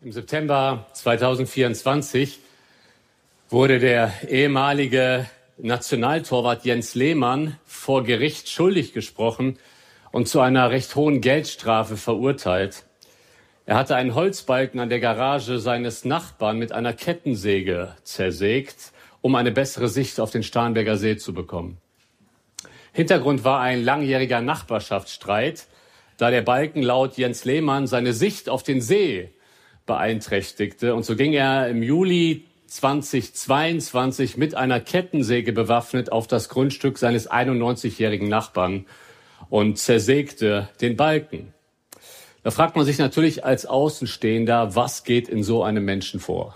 Im September 2024 wurde der ehemalige Nationaltorwart Jens Lehmann vor Gericht schuldig gesprochen und zu einer recht hohen Geldstrafe verurteilt. Er hatte einen Holzbalken an der Garage seines Nachbarn mit einer Kettensäge zersägt, um eine bessere Sicht auf den Starnberger See zu bekommen. Hintergrund war ein langjähriger Nachbarschaftsstreit, da der Balken laut Jens Lehmann seine Sicht auf den See beeinträchtigte. Und so ging er im Juli 2022 mit einer Kettensäge bewaffnet auf das Grundstück seines 91-jährigen Nachbarn und zersägte den Balken. Da fragt man sich natürlich als Außenstehender, was geht in so einem Menschen vor?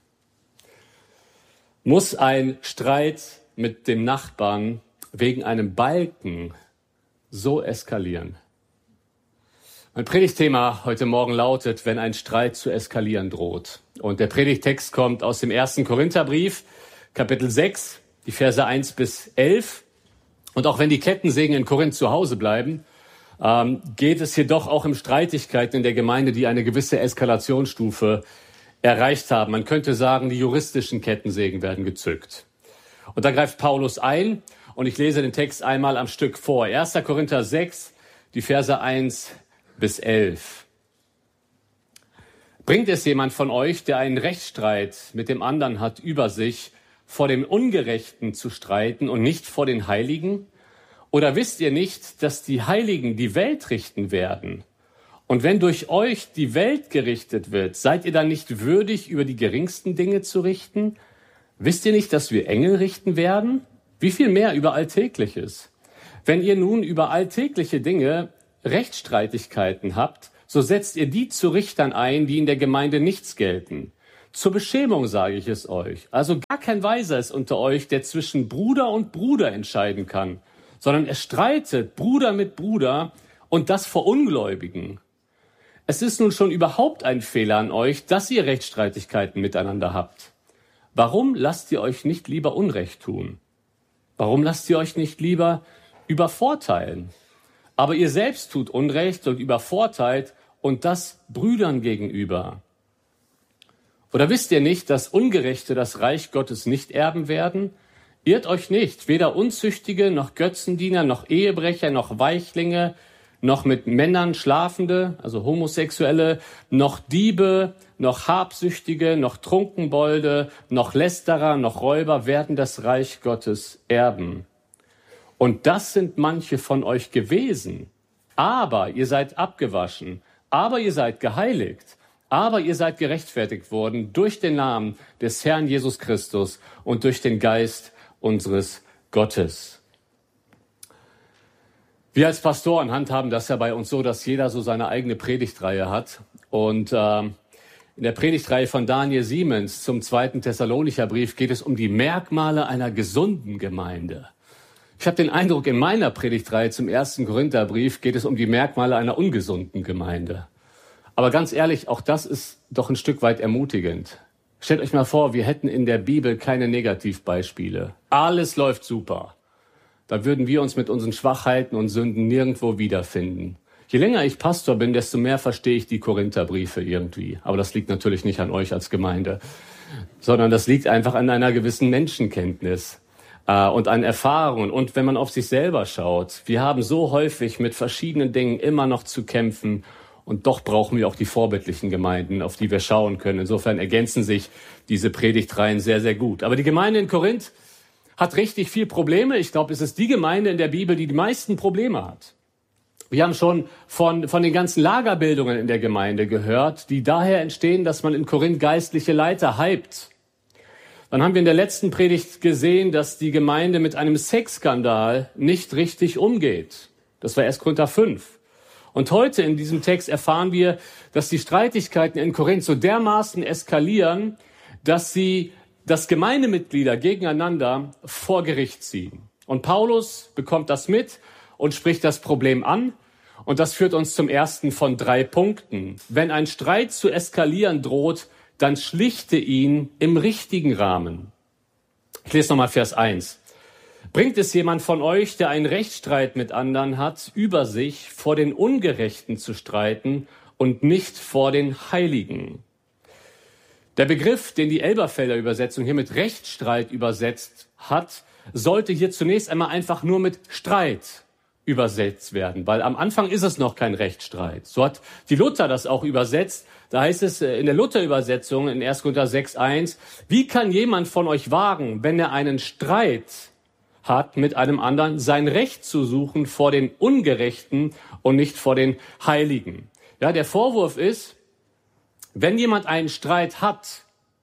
Muss ein Streit mit dem Nachbarn wegen einem Balken so eskalieren? Mein Predigtthema heute Morgen lautet, wenn ein Streit zu eskalieren droht. Und der Predigttext kommt aus dem 1. Korintherbrief, Kapitel 6, die Verse 1 bis 11. Und auch wenn die Kettensägen in Korinth zu Hause bleiben, geht es jedoch auch um Streitigkeiten in der Gemeinde, die eine gewisse Eskalationsstufe erreicht haben. Man könnte sagen, die juristischen Kettensägen werden gezückt. Und da greift Paulus ein und ich lese den Text einmal am Stück vor. 1. Korinther 6, die Verse 1 bis 11. Bringt es jemand von euch, der einen Rechtsstreit mit dem anderen hat, über sich, vor dem Ungerechten zu streiten und nicht vor den Heiligen? Oder wisst ihr nicht, dass die Heiligen die Welt richten werden? Und wenn durch euch die Welt gerichtet wird, seid ihr dann nicht würdig, über die geringsten Dinge zu richten? Wisst ihr nicht, dass wir Engel richten werden? Wie viel mehr über Alltägliches? Wenn ihr nun über alltägliche Dinge Rechtsstreitigkeiten habt, so setzt ihr die zu Richtern ein, die in der Gemeinde nichts gelten. Zur Beschämung sage ich es euch. Also gar kein Weiser ist unter euch, der zwischen Bruder und Bruder entscheiden kann, sondern er streitet Bruder mit Bruder und das vor Ungläubigen. Es ist nun schon überhaupt ein Fehler an euch, dass ihr Rechtsstreitigkeiten miteinander habt. Warum lasst ihr euch nicht lieber Unrecht tun? Warum lasst ihr euch nicht lieber übervorteilen? Aber ihr selbst tut Unrecht und übervorteilt und das Brüdern gegenüber. Oder wisst ihr nicht, dass Ungerechte das Reich Gottes nicht erben werden? Irrt euch nicht, weder Unzüchtige, noch Götzendiener, noch Ehebrecher, noch Weichlinge, noch mit Männern Schlafende, also Homosexuelle, noch Diebe, noch Habsüchtige, noch Trunkenbolde, noch Lästerer, noch Räuber werden das Reich Gottes erben. Und das sind manche von euch gewesen. Aber ihr seid abgewaschen, aber ihr seid geheiligt, aber ihr seid gerechtfertigt worden durch den Namen des Herrn Jesus Christus und durch den Geist unseres Gottes. Wir als Pastoren handhaben das ja bei uns so, dass jeder so seine eigene Predigtreihe hat. Und in der Predigtreihe von Daniel Siemens zum 2. Thessalonicher Brief geht es um die Merkmale einer gesunden Gemeinde. Ich habe den Eindruck, in meiner Predigtreihe zum 1. Korintherbrief geht es um die Merkmale einer ungesunden Gemeinde. Aber ganz ehrlich, auch das ist doch ein Stück weit ermutigend. Stellt euch mal vor, wir hätten in der Bibel keine Negativbeispiele. Alles läuft super. Da würden wir uns mit unseren Schwachheiten und Sünden nirgendwo wiederfinden. Je länger ich Pastor bin, desto mehr verstehe ich die Korintherbriefe irgendwie. Aber das liegt natürlich nicht an euch als Gemeinde, sondern das liegt einfach an einer gewissen Menschenkenntnis und an Erfahrungen. Und wenn man auf sich selber schaut, wir haben so häufig mit verschiedenen Dingen immer noch zu kämpfen. Und doch brauchen wir auch die vorbildlichen Gemeinden, auf die wir schauen können. Insofern ergänzen sich diese Predigtreihen sehr, sehr gut. Aber die Gemeinde in Korinth hat richtig viel Probleme. Ich glaube, es ist die Gemeinde in der Bibel, die die meisten Probleme hat. Wir haben schon von den ganzen Lagerbildungen in der Gemeinde gehört, die daher entstehen, dass man in Korinth geistliche Leiter hypt. Dann haben wir in der letzten Predigt gesehen, dass die Gemeinde mit einem Sexskandal nicht richtig umgeht. Das war 1. Korinther 5. Und heute in diesem Text erfahren wir, dass die Streitigkeiten in Korinth so dermaßen eskalieren, dass Gemeindemitglieder gegeneinander vor Gericht ziehen. Und Paulus bekommt das mit und spricht das Problem an. Und das führt uns zum ersten von 3 Punkten. Wenn ein Streit zu eskalieren droht, dann schlichte ihn im richtigen Rahmen. Ich lese nochmal Vers 1. Bringt es jemand von euch, der einen Rechtsstreit mit anderen hat, über sich vor den Ungerechten zu streiten und nicht vor den Heiligen? Der Begriff, den die Elberfelder Übersetzung hier mit Rechtsstreit übersetzt hat, sollte hier zunächst einmal einfach nur mit Streit übersetzt werden, weil am Anfang ist es noch kein Rechtsstreit. So hat die Luther das auch übersetzt. Da heißt es in der Luther-Übersetzung in 1. Korinther 6,1, wie kann jemand von euch wagen, wenn er einen Streit hat mit einem anderen, sein Recht zu suchen vor den Ungerechten und nicht vor den Heiligen? Ja, der Vorwurf ist, wenn jemand einen Streit hat,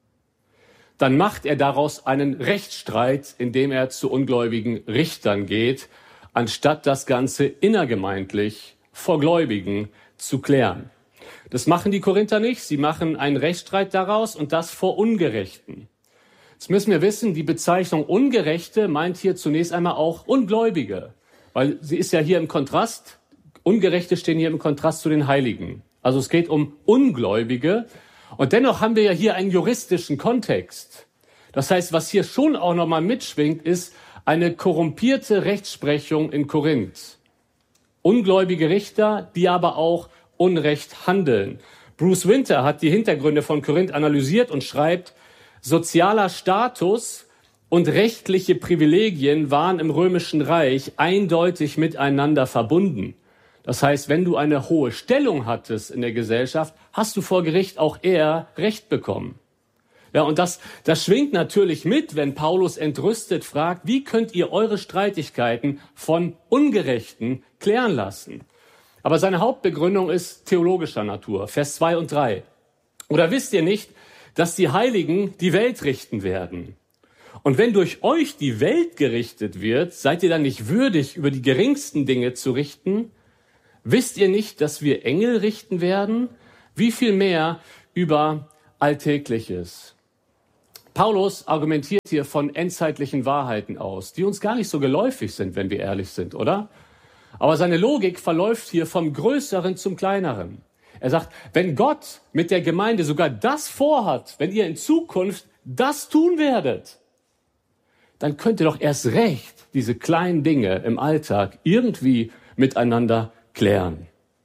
dann macht er daraus einen Rechtsstreit, indem er zu ungläubigen Richtern geht, anstatt das Ganze innergemeindlich vor Gläubigen zu klären. Das machen die Korinther nicht. Sie machen einen Rechtsstreit daraus und das vor Ungerechten. Jetzt müssen wir wissen, die Bezeichnung Ungerechte meint hier zunächst einmal auch Ungläubige, weil sie ist ja hier im Kontrast. Ungerechte stehen hier im Kontrast zu den Heiligen. Also es geht um Ungläubige. Und dennoch haben wir ja hier einen juristischen Kontext. Das heißt, was hier schon auch nochmal mitschwingt, ist eine korrumpierte Rechtsprechung in Korinth. Ungläubige Richter, die aber auch Unrecht handeln. Bruce Winter hat die Hintergründe von Korinth analysiert und schreibt, sozialer Status und rechtliche Privilegien waren im Römischen Reich eindeutig miteinander verbunden. Das heißt, wenn du eine hohe Stellung hattest in der Gesellschaft, hast du vor Gericht auch eher Recht bekommen. Ja, und das schwingt natürlich mit, wenn Paulus entrüstet fragt, wie könnt ihr eure Streitigkeiten von Ungerechten klären lassen? Aber seine Hauptbegründung ist theologischer Natur, Vers 2 und 3. Oder wisst ihr nicht, dass die Heiligen die Welt richten werden? Und wenn durch euch die Welt gerichtet wird, seid ihr dann nicht würdig, über die geringsten Dinge zu richten? Wisst ihr nicht, dass wir Engel richten werden? Wie viel mehr über Alltägliches? Paulus argumentiert hier von endzeitlichen Wahrheiten aus, die uns gar nicht so geläufig sind, wenn wir ehrlich sind, oder? Aber seine Logik verläuft hier vom Größeren zum Kleineren. Er sagt, wenn Gott mit der Gemeinde sogar das vorhat, wenn ihr in Zukunft das tun werdet, dann könnt ihr doch erst recht diese kleinen Dinge im Alltag irgendwie miteinander klären.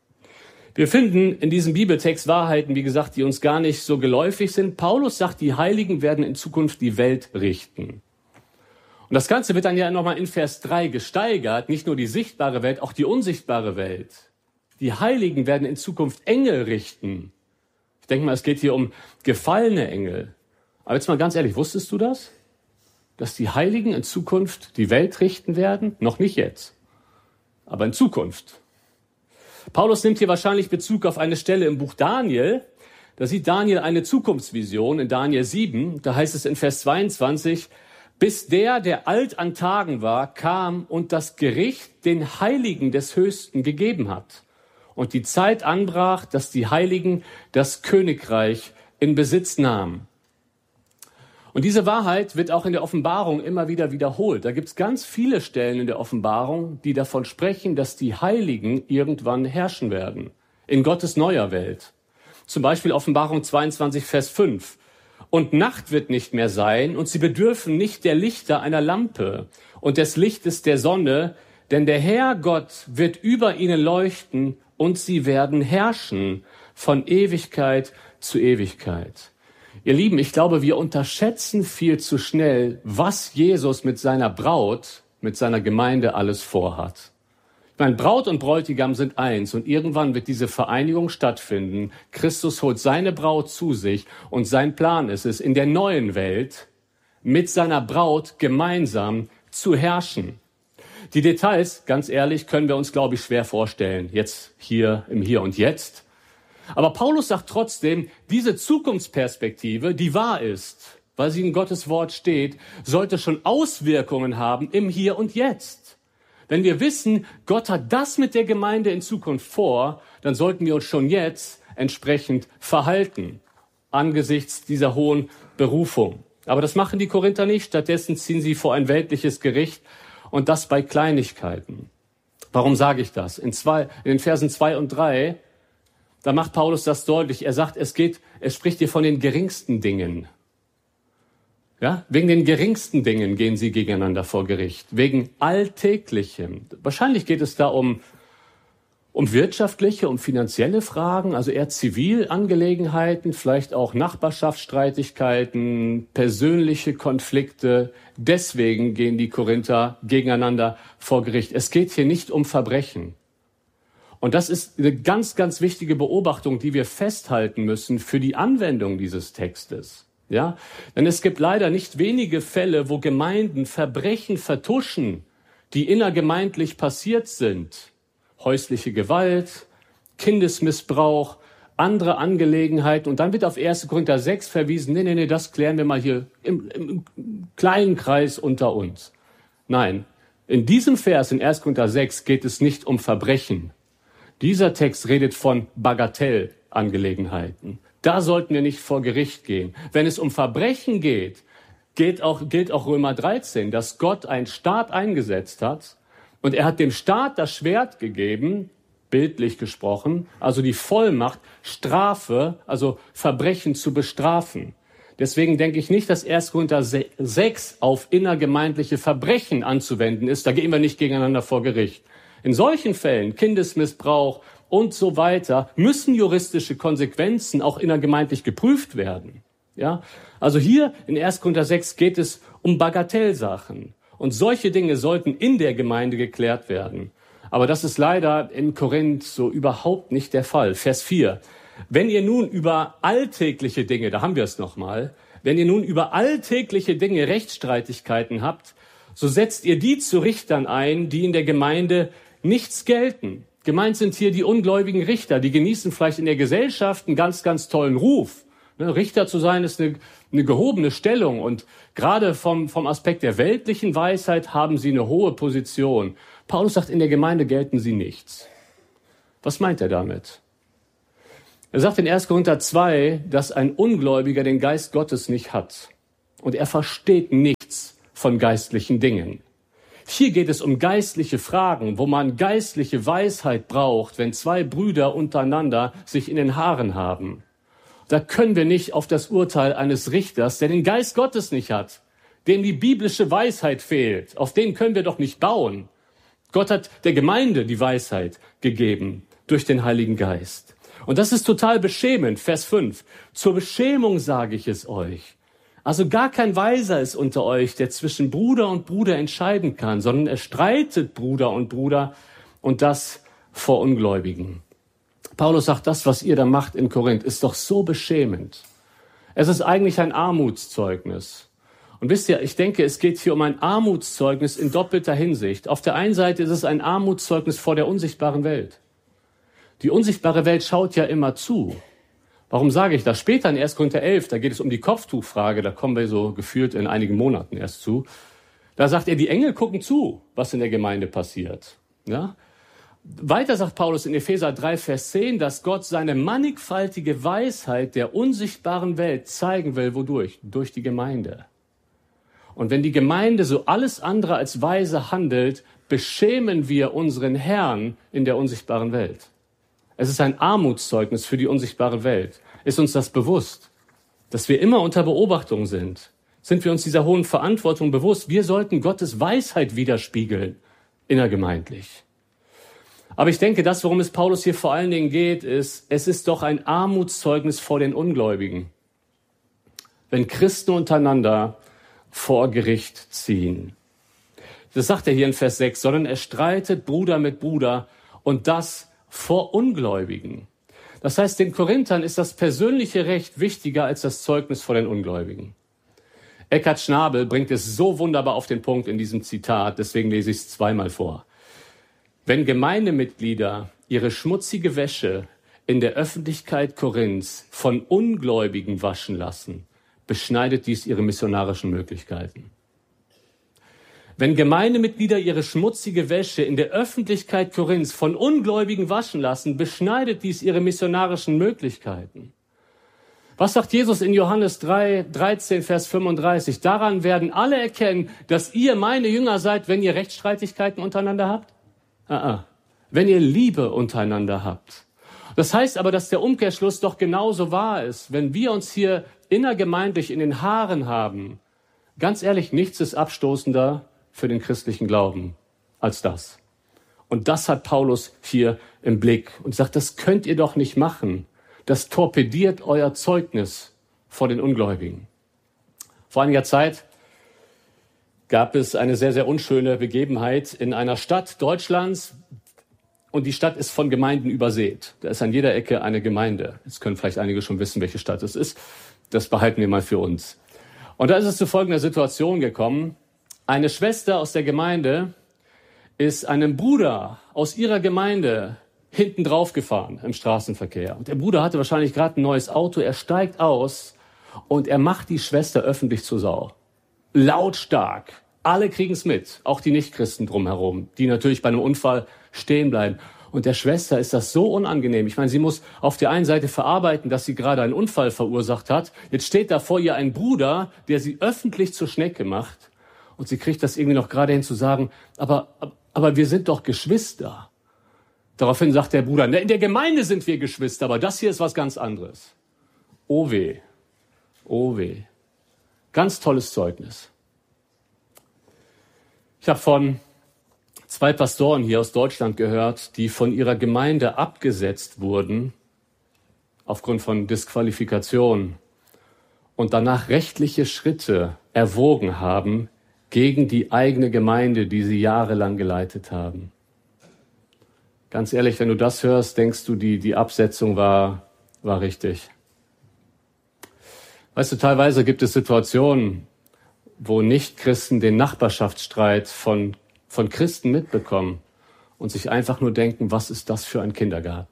Wir finden in diesem Bibeltext Wahrheiten, wie gesagt, die uns gar nicht so geläufig sind. Paulus sagt, die Heiligen werden in Zukunft die Welt richten. Und das Ganze wird dann ja nochmal in Vers 3 gesteigert, nicht nur die sichtbare Welt, auch die unsichtbare Welt. Die Heiligen werden in Zukunft Engel richten. Ich denke mal, es geht hier um gefallene Engel. Aber jetzt mal ganz ehrlich, wusstest du das? Dass die Heiligen in Zukunft die Welt richten werden? Noch nicht jetzt, aber in Zukunft. Paulus nimmt hier wahrscheinlich Bezug auf eine Stelle im Buch Daniel. Da sieht Daniel eine Zukunftsvision in Daniel 7. Da heißt es in Vers 22, bis der alt an Tagen war, kam und das Gericht den Heiligen des Höchsten gegeben hat. Und die Zeit anbrach, dass die Heiligen das Königreich in Besitz nahmen. Und diese Wahrheit wird auch in der Offenbarung immer wieder wiederholt. Da gibt es ganz viele Stellen in der Offenbarung, die davon sprechen, dass die Heiligen irgendwann herrschen werden. In Gottes neuer Welt. Zum Beispiel Offenbarung 22, Vers 5. Und Nacht wird nicht mehr sein, und sie bedürfen nicht der Lichter einer Lampe und des Lichtes der Sonne, denn der Herr Gott wird über ihnen leuchten, und sie werden herrschen von Ewigkeit zu Ewigkeit. Ihr Lieben, ich glaube, wir unterschätzen viel zu schnell, was Jesus mit seiner Braut, mit seiner Gemeinde alles vorhat. Ich meine, Braut und Bräutigam sind eins und irgendwann wird diese Vereinigung stattfinden. Christus holt seine Braut zu sich und sein Plan ist es, in der neuen Welt mit seiner Braut gemeinsam zu herrschen. Die Details, ganz ehrlich, können wir uns, glaube ich, schwer vorstellen, jetzt hier im Hier und Jetzt. Aber Paulus sagt trotzdem, diese Zukunftsperspektive, die wahr ist, weil sie in Gottes Wort steht, sollte schon Auswirkungen haben im Hier und Jetzt. Wenn wir wissen, Gott hat das mit der Gemeinde in Zukunft vor, dann sollten wir uns schon jetzt entsprechend verhalten, angesichts dieser hohen Berufung. Aber das machen die Korinther nicht, stattdessen ziehen sie vor ein weltliches Gericht und das bei Kleinigkeiten. Warum sage ich das? In den Versen 2 und 3 da macht Paulus das deutlich. Er sagt, er spricht hier von den geringsten Dingen. Ja, wegen den geringsten Dingen gehen sie gegeneinander vor Gericht. Wegen Alltäglichem. Wahrscheinlich geht es da um um wirtschaftliche, um finanzielle Fragen, also eher Zivilangelegenheiten, vielleicht auch Nachbarschaftsstreitigkeiten, persönliche Konflikte. Deswegen gehen die Korinther gegeneinander vor Gericht. Es geht hier nicht um Verbrechen. Und das ist eine ganz, ganz wichtige Beobachtung, die wir festhalten müssen für die Anwendung dieses Textes. Ja? Denn es gibt leider nicht wenige Fälle, wo Gemeinden Verbrechen vertuschen, die innergemeindlich passiert sind. Häusliche Gewalt, Kindesmissbrauch, andere Angelegenheiten. Und dann wird auf 1. Korinther 6 verwiesen, nee, das klären wir mal hier im kleinen Kreis unter uns. Nein, in diesem Vers in 1. Korinther 6 geht es nicht um Verbrechen. Dieser Text redet von Bagatellangelegenheiten. Da sollten wir nicht vor Gericht gehen. Wenn es um Verbrechen geht, gilt auch Römer 13, dass Gott einen Staat eingesetzt hat und er hat dem Staat das Schwert gegeben, bildlich gesprochen, also die Vollmacht, Strafe, also Verbrechen zu bestrafen. Deswegen denke ich nicht, dass 1. Korinther 6 auf innergemeindliche Verbrechen anzuwenden ist. Da gehen wir nicht gegeneinander vor Gericht. In solchen Fällen, Kindesmissbrauch und so weiter, müssen juristische Konsequenzen auch innergemeindlich geprüft werden. Ja? Also hier in 1. Korinther 6 geht es um Bagatellsachen. Und solche Dinge sollten in der Gemeinde geklärt werden. Aber das ist leider in Korinth so überhaupt nicht der Fall. Vers 4. Wenn ihr nun über alltägliche Dinge, da haben wir es nochmal, wenn ihr nun über alltägliche Dinge Rechtsstreitigkeiten habt, so setzt ihr die zu Richtern ein, die in der Gemeinde nichts gelten. Gemeint sind hier die ungläubigen Richter, die genießen vielleicht in der Gesellschaft einen ganz, ganz tollen Ruf. Richter zu sein ist eine gehobene Stellung und gerade vom Aspekt der weltlichen Weisheit haben sie eine hohe Position. Paulus sagt, in der Gemeinde gelten sie nichts. Was meint er damit? Er sagt in 1. Korinther 2, dass ein Ungläubiger den Geist Gottes nicht hat und er versteht nichts von geistlichen Dingen. Hier geht es um geistliche Fragen, wo man geistliche Weisheit braucht, wenn zwei Brüder untereinander sich in den Haaren haben. Da können wir nicht auf das Urteil eines Richters, der den Geist Gottes nicht hat, dem die biblische Weisheit fehlt, auf den können wir doch nicht bauen. Gott hat der Gemeinde die Weisheit gegeben durch den Heiligen Geist. Und das ist total beschämend. Vers 5. Zur Beschämung sage ich es euch. Also gar kein Weiser ist unter euch, der zwischen Bruder und Bruder entscheiden kann, sondern er streitet Bruder und Bruder und das vor Ungläubigen. Paulus sagt, das, was ihr da macht in Korinth, ist doch so beschämend. Es ist eigentlich ein Armutszeugnis. Und wisst ihr, ich denke, es geht hier um ein Armutszeugnis in doppelter Hinsicht. Auf der einen Seite ist es ein Armutszeugnis vor der unsichtbaren Welt. Die unsichtbare Welt schaut ja immer zu. Warum sage ich das? Später in 1. Korinther 11, da geht es um die Kopftuchfrage, da kommen wir so gefühlt in einigen Monaten erst zu. Da sagt er, die Engel gucken zu, was in der Gemeinde passiert. Ja? Weiter sagt Paulus in Epheser 3, Vers 10, dass Gott seine mannigfaltige Weisheit der unsichtbaren Welt zeigen will. Wodurch? Durch die Gemeinde. Und wenn die Gemeinde so alles andere als weise handelt, beschämen wir unseren Herrn in der unsichtbaren Welt. Es ist ein Armutszeugnis für die unsichtbare Welt. Ist uns das bewusst, dass wir immer unter Beobachtung sind? Sind wir uns dieser hohen Verantwortung bewusst? Wir sollten Gottes Weisheit widerspiegeln, innergemeindlich. Aber ich denke, das, worum es Paulus hier vor allen Dingen geht, ist, es ist doch ein Armutszeugnis vor den Ungläubigen. Wenn Christen untereinander vor Gericht ziehen. Das sagt er hier in Vers 6, sondern er streitet Bruder mit Bruder und das vor Ungläubigen. Das heißt, den Korinthern ist das persönliche Recht wichtiger als das Zeugnis vor den Ungläubigen. Eckhard Schnabel bringt es so wunderbar auf den Punkt in diesem Zitat, deswegen lese ich es zweimal vor. Wenn Gemeindemitglieder ihre schmutzige Wäsche in der Öffentlichkeit Korinths von Ungläubigen waschen lassen, beschneidet dies ihre missionarischen Möglichkeiten. Wenn Gemeindemitglieder ihre schmutzige Wäsche in der Öffentlichkeit Korinths von Ungläubigen waschen lassen, beschneidet dies ihre missionarischen Möglichkeiten. Was sagt Jesus in Johannes 13, Vers 35? Daran werden alle erkennen, dass ihr meine Jünger seid, wenn ihr Rechtsstreitigkeiten untereinander habt. Wenn ihr Liebe untereinander habt. Das heißt aber, dass der Umkehrschluss doch genauso wahr ist. Wenn wir uns hier innergemeindlich in den Haaren haben, ganz ehrlich, nichts ist abstoßender für den christlichen Glauben als das. Und das hat Paulus hier im Blick und sagt, das könnt ihr doch nicht machen. Das torpediert euer Zeugnis vor den Ungläubigen. Vor einiger Zeit gab es eine sehr, sehr unschöne Begebenheit in einer Stadt Deutschlands. Und die Stadt ist von Gemeinden übersät. Da ist an jeder Ecke eine Gemeinde. Jetzt können vielleicht einige schon wissen, welche Stadt es ist. Das behalten wir mal für uns. Und da ist es zu folgender Situation gekommen. Eine Schwester aus der Gemeinde ist einem Bruder aus ihrer Gemeinde hinten drauf gefahren im Straßenverkehr. Und der Bruder hatte wahrscheinlich gerade ein neues Auto. Er steigt aus und er macht die Schwester öffentlich zur Sau. Lautstark. Alle kriegen es mit, auch die Nichtchristen drumherum, die natürlich bei einem Unfall stehen bleiben. Und der Schwester ist das so unangenehm. Ich meine, sie muss auf der einen Seite verarbeiten, dass sie gerade einen Unfall verursacht hat. Jetzt steht da vor ihr ein Bruder, der sie öffentlich zur Schnecke macht. Und sie kriegt das irgendwie noch gerade hin zu sagen, aber wir sind doch Geschwister. Daraufhin sagt der Bruder, in der Gemeinde sind wir Geschwister, aber das hier ist was ganz anderes. Oh weh, oh weh. Ganz tolles Zeugnis. Ich habe von 2 Pastoren hier aus Deutschland gehört, die von ihrer Gemeinde abgesetzt wurden aufgrund von Disqualifikation und danach rechtliche Schritte erwogen haben gegen die eigene Gemeinde, die sie jahrelang geleitet haben. Ganz ehrlich, wenn du das hörst, denkst du, die Absetzung war richtig. Weißt du, teilweise gibt es Situationen, wo Nichtchristen den Nachbarschaftsstreit von Christen mitbekommen und sich einfach nur denken, was ist das für ein Kindergarten?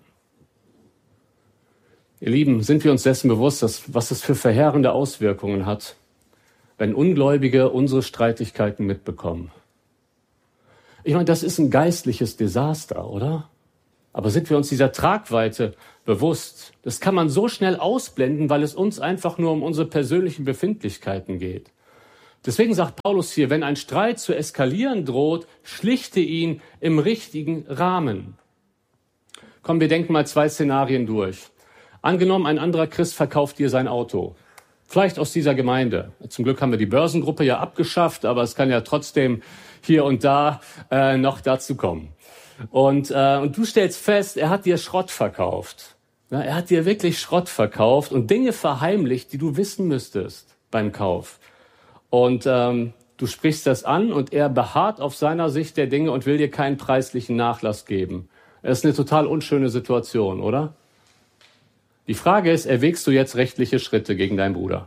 Ihr Lieben, sind wir uns dessen bewusst, was es für verheerende Auswirkungen hat, wenn Ungläubige unsere Streitigkeiten mitbekommen? Ich meine, das ist ein geistliches Desaster, oder? Aber sind wir uns dieser Tragweite bewusst? Das kann man so schnell ausblenden, weil es uns einfach nur um unsere persönlichen Befindlichkeiten geht. Deswegen sagt Paulus hier, wenn ein Streit zu eskalieren droht, schlichte ihn im richtigen Rahmen. Komm, wir denken mal 2 Szenarien durch. Angenommen, ein anderer Christ verkauft dir sein Auto. Vielleicht aus dieser Gemeinde. Zum Glück haben wir die Börsengruppe ja abgeschafft, aber es kann ja trotzdem hier und da noch dazu kommen. Und du stellst fest, er hat dir Schrott verkauft. Ja, er hat dir wirklich Schrott verkauft und Dinge verheimlicht, die du wissen müsstest beim Kauf. Und du sprichst das an und er beharrt auf seiner Sicht der Dinge und will dir keinen preislichen Nachlass geben. Das ist eine total unschöne Situation, oder? Die Frage ist, erwägst du jetzt rechtliche Schritte gegen deinen Bruder?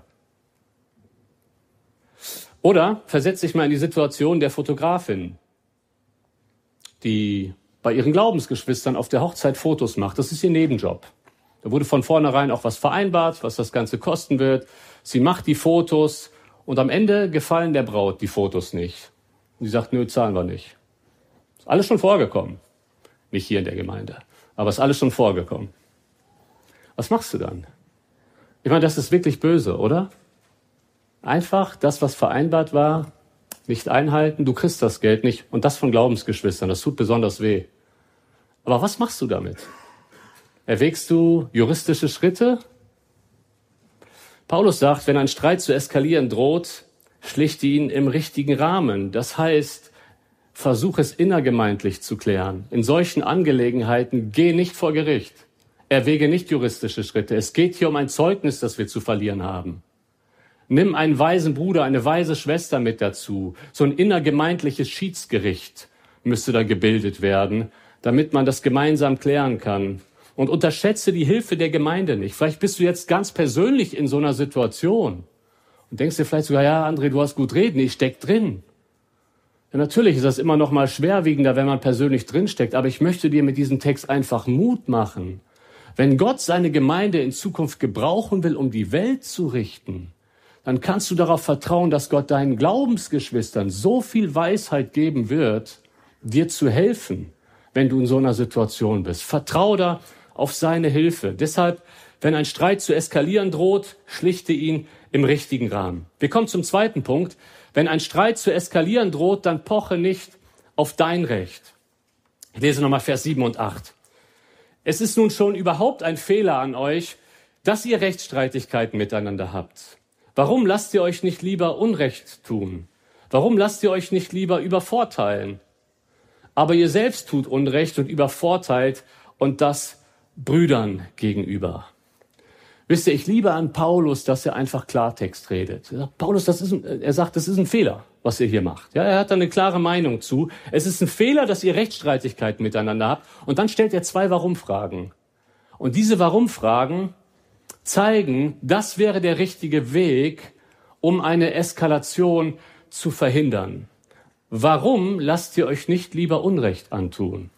Oder versetz dich mal in die Situation der Fotografin, die bei ihren Glaubensgeschwistern auf der Hochzeit Fotos macht. Das ist ihr Nebenjob. Da wurde von vornherein auch was vereinbart, was das Ganze kosten wird. Sie macht die Fotos und am Ende gefallen der Braut die Fotos nicht. Und sie sagt, nö, zahlen wir nicht. Ist alles schon vorgekommen. Nicht hier in der Gemeinde, aber ist alles schon vorgekommen. Was machst du dann? Ich meine, das ist wirklich böse, oder? Einfach das, was vereinbart war, nicht einhalten. Du kriegst das Geld nicht und das von Glaubensgeschwistern. Das tut besonders weh. Aber was machst du damit? Erwägst du juristische Schritte? Paulus sagt, wenn ein Streit zu eskalieren droht, schlichte ihn im richtigen Rahmen. Das heißt, versuch es innergemeindlich zu klären. In solchen Angelegenheiten geh nicht vor Gericht. Erwäge nicht juristische Schritte. Es geht hier um ein Zeugnis, das wir zu verlieren haben. Nimm einen weisen Bruder, eine weise Schwester mit dazu. So ein innergemeindliches Schiedsgericht müsste da gebildet werden, damit man das gemeinsam klären kann. Und unterschätze die Hilfe der Gemeinde nicht. Vielleicht bist du jetzt ganz persönlich in so einer Situation und denkst dir vielleicht sogar, ja, André, du hast gut reden, ich steck drin. Ja, natürlich ist das immer noch mal schwerwiegender, wenn man persönlich drinsteckt, aber ich möchte dir mit diesem Text einfach Mut machen. Wenn Gott seine Gemeinde in Zukunft gebrauchen will, um die Welt zu richten, dann kannst du darauf vertrauen, dass Gott deinen Glaubensgeschwistern so viel Weisheit geben wird, dir zu helfen, wenn du in so einer Situation bist. Vertrau da auf seine Hilfe. Deshalb, wenn ein Streit zu eskalieren droht, schlichte ihn im richtigen Rahmen. Wir kommen zum zweiten Punkt. Wenn ein Streit zu eskalieren droht, dann poche nicht auf dein Recht. Ich lese nochmal Vers 7 und 8. Es ist nun schon überhaupt ein Fehler an euch, dass ihr Rechtsstreitigkeiten miteinander habt. Warum lasst ihr euch nicht lieber Unrecht tun? Warum lasst ihr euch nicht lieber übervorteilen? Aber ihr selbst tut Unrecht und übervorteilt und das Brüdern gegenüber. Wisst ihr, ich liebe an Paulus, dass er einfach Klartext redet. Er sagt, das ist ein Fehler, was ihr hier macht. Ja, er hat da eine klare Meinung zu. Es ist ein Fehler, dass ihr Rechtsstreitigkeiten miteinander habt. Und dann stellt er 2 Warum-Fragen. Und diese Warum-Fragen zeigen, das wäre der richtige Weg, um eine Eskalation zu verhindern. Warum lasst ihr euch nicht lieber Unrecht antun?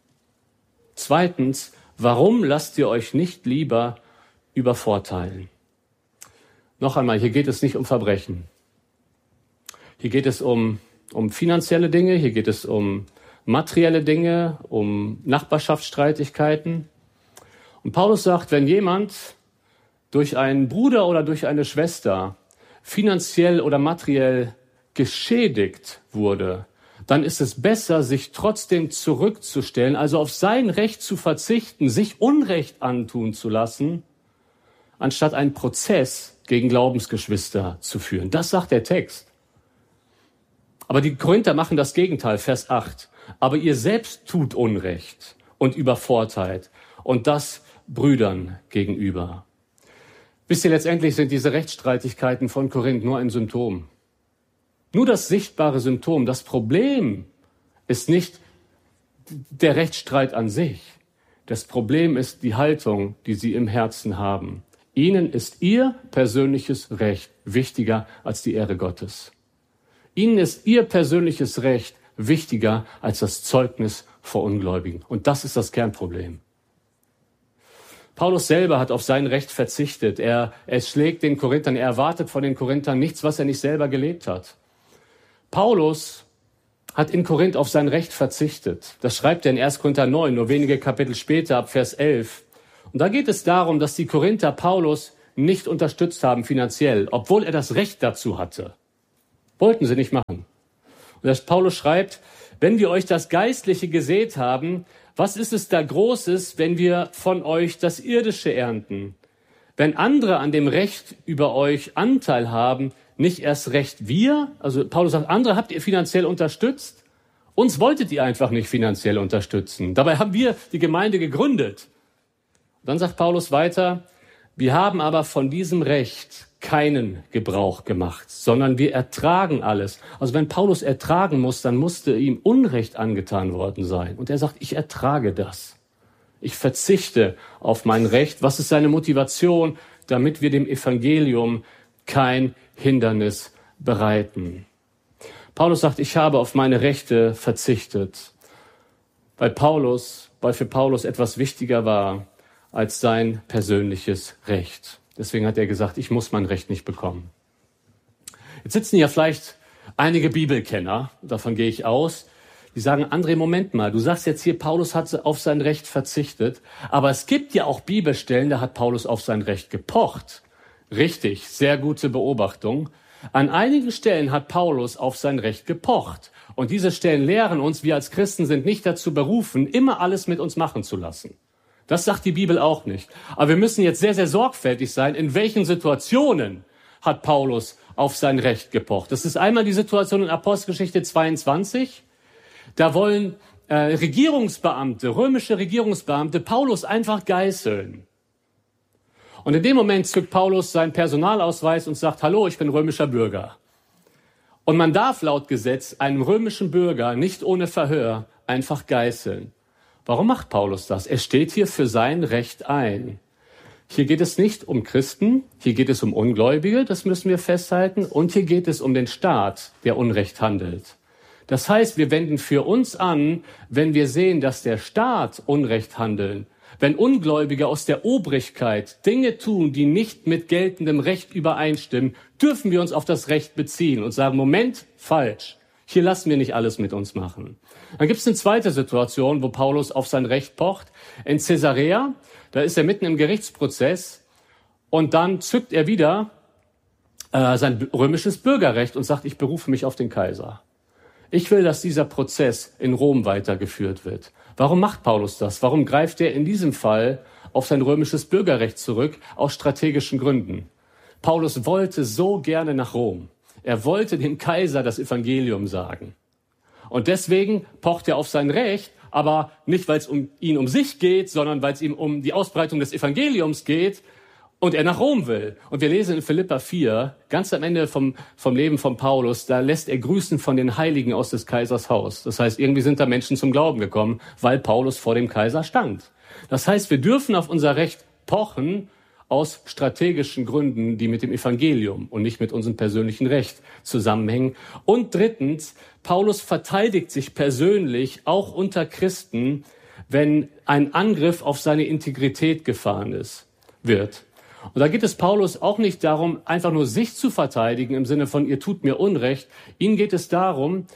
Zweitens, warum lasst ihr euch nicht lieber übervorteilen? Noch einmal, hier geht es nicht um Verbrechen. Hier geht es um finanzielle Dinge, hier geht es um materielle Dinge, um Nachbarschaftsstreitigkeiten. Und Paulus sagt, wenn jemand durch einen Bruder oder durch eine Schwester finanziell oder materiell geschädigt wurde, dann ist es besser, sich trotzdem zurückzustellen, also auf sein Recht zu verzichten, sich Unrecht antun zu lassen, anstatt einen Prozess gegen Glaubensgeschwister zu führen. Das sagt der Text. Aber die Korinther machen das Gegenteil, Vers 8. Aber ihr selbst tut Unrecht und übervorteilt und das Brüdern gegenüber. Wisst ihr, letztendlich sind diese Rechtsstreitigkeiten von Korinth nur ein Symptom. Nur das sichtbare Symptom. Das Problem ist nicht der Rechtsstreit an sich. Das Problem ist die Haltung, die sie im Herzen haben. Ihnen ist ihr persönliches Recht wichtiger als die Ehre Gottes. Ihnen ist ihr persönliches Recht wichtiger als das Zeugnis vor Ungläubigen. Und das ist das Kernproblem. Paulus selber hat auf sein Recht verzichtet. Er schlägt den Korinthern, er erwartet von den Korinthern nichts, was er nicht selber gelebt hat. Paulus hat in Korinth auf sein Recht verzichtet. Das schreibt er in 1. Korinther 9, nur wenige Kapitel später, ab Vers 11. Und da geht es darum, dass die Korinther Paulus nicht unterstützt haben finanziell, obwohl er das Recht dazu hatte. Wollten sie nicht machen. Und Paulus schreibt, wenn wir euch das Geistliche gesät haben, was ist es da Großes, wenn wir von euch das Irdische ernten? Wenn andere an dem Recht über euch Anteil haben, nicht erst recht wir? Also Paulus sagt, andere habt ihr finanziell unterstützt? Uns wolltet ihr einfach nicht finanziell unterstützen. Dabei haben wir die Gemeinde gegründet. Dann sagt Paulus weiter, wir haben aber von diesem Recht keinen Gebrauch gemacht, sondern wir ertragen alles. Also wenn Paulus ertragen muss, dann musste ihm Unrecht angetan worden sein. Und er sagt, ich ertrage das. Ich verzichte auf mein Recht. Was ist seine Motivation? Damit wir dem Evangelium kein Hindernis bereiten. Paulus sagt, ich habe auf meine Rechte verzichtet, weil für Paulus etwas wichtiger war als sein persönliches Recht. Deswegen hat er gesagt, ich muss mein Recht nicht bekommen. Jetzt sitzen ja vielleicht einige Bibelkenner, davon gehe ich aus, die sagen, André, Moment mal, du sagst jetzt hier, Paulus hat auf sein Recht verzichtet, aber es gibt ja auch Bibelstellen, da hat Paulus auf sein Recht gepocht. Richtig, sehr gute Beobachtung. An einigen Stellen hat Paulus auf sein Recht gepocht. Und diese Stellen lehren uns, wir als Christen sind nicht dazu berufen, immer alles mit uns machen zu lassen. Das sagt die Bibel auch nicht. Aber wir müssen jetzt sehr, sehr sorgfältig sein, in welchen Situationen hat Paulus auf sein Recht gepocht. Das ist einmal die Situation in Apostelgeschichte 22. Da wollen römische Regierungsbeamte Paulus einfach geißeln. Und in dem Moment zückt Paulus seinen Personalausweis und sagt, hallo, ich bin römischer Bürger. Und man darf laut Gesetz einem römischen Bürger nicht ohne Verhör einfach geißeln. Warum macht Paulus das? Er steht hier für sein Recht ein. Hier geht es nicht um Christen, hier geht es um Ungläubige, das müssen wir festhalten, und hier geht es um den Staat, der Unrecht handelt. Das heißt, wir wenden für uns an, wenn wir sehen, dass der Staat Unrecht handelt, wenn Ungläubige aus der Obrigkeit Dinge tun, die nicht mit geltendem Recht übereinstimmen, dürfen wir uns auf das Recht beziehen und sagen, Moment, falsch. Hier lassen wir nicht alles mit uns machen. Dann gibt es eine zweite Situation, wo Paulus auf sein Recht pocht. In Caesarea, da ist er mitten im Gerichtsprozess und dann zückt er wieder sein römisches Bürgerrecht und sagt, ich berufe mich auf den Kaiser. Ich will, dass dieser Prozess in Rom weitergeführt wird. Warum macht Paulus das? Warum greift er in diesem Fall auf sein römisches Bürgerrecht zurück? Aus strategischen Gründen. Paulus wollte so gerne nach Rom. Er wollte dem Kaiser das Evangelium sagen. Und deswegen pocht er auf sein Recht, aber nicht, weil es um ihn um sich geht, sondern weil es ihm um die Ausbreitung des Evangeliums geht und er nach Rom will. Und wir lesen in Philipper 4, ganz am Ende vom Leben von Paulus, da lässt er grüßen von den Heiligen aus des Kaisers Haus. Das heißt, irgendwie sind da Menschen zum Glauben gekommen, weil Paulus vor dem Kaiser stand. Das heißt, wir dürfen auf unser Recht pochen aus strategischen Gründen, die mit dem Evangelium und nicht mit unserem persönlichen Recht zusammenhängen. Und drittens, Paulus verteidigt sich persönlich auch unter Christen, wenn ein Angriff auf seine Integrität gefahren wird. Und da geht es Paulus auch nicht darum, einfach nur sich zu verteidigen im Sinne von, ihr tut mir Unrecht. Ihm geht es darum,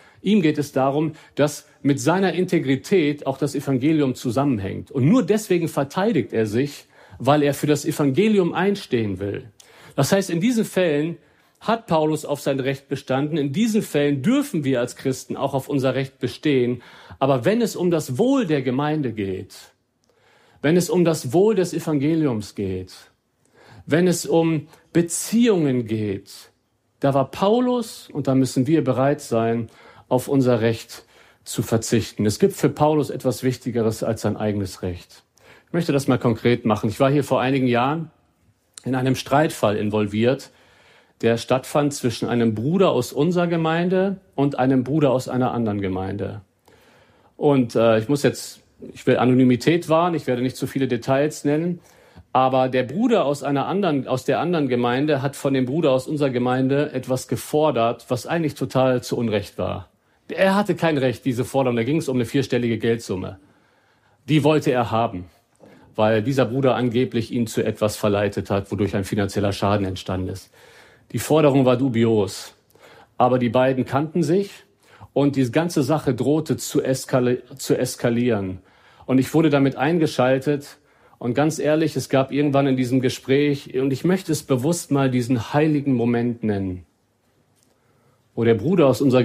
dass mit seiner Integrität auch das Evangelium zusammenhängt. Und nur deswegen verteidigt er sich, weil er für das Evangelium einstehen will. Das heißt, in diesen Fällen hat Paulus auf sein Recht bestanden. In diesen Fällen dürfen wir als Christen auch auf unser Recht bestehen. Aber wenn es um das Wohl der Gemeinde geht, wenn es um das Wohl des Evangeliums geht, wenn es um Beziehungen geht, da war Paulus, und da müssen wir bereit sein, auf unser Recht zu verzichten. Es gibt für Paulus etwas Wichtigeres als sein eigenes Recht. Ich möchte das mal konkret machen. Ich war hier vor einigen Jahren in einem Streitfall involviert, der stattfand zwischen einem Bruder aus unserer Gemeinde und einem Bruder aus einer anderen Gemeinde. Und ich will Anonymität wahren, ich werde nicht zu viele Details nennen, aber der Bruder aus der anderen Gemeinde hat von dem Bruder aus unserer Gemeinde etwas gefordert, was eigentlich total zu Unrecht war. Er hatte kein Recht, diese Forderung, da ging es um eine 4-stellige Geldsumme. Die wollte er haben, weil dieser Bruder angeblich ihn zu etwas verleitet hat, wodurch ein finanzieller Schaden entstanden ist. Die Forderung war dubios, aber die beiden kannten sich und die ganze Sache drohte zu eskalieren. Und ich wurde damit eingeschaltet und ganz ehrlich, es gab irgendwann in diesem Gespräch, und ich möchte es bewusst mal diesen heiligen Moment nennen, wo der Bruder aus unserer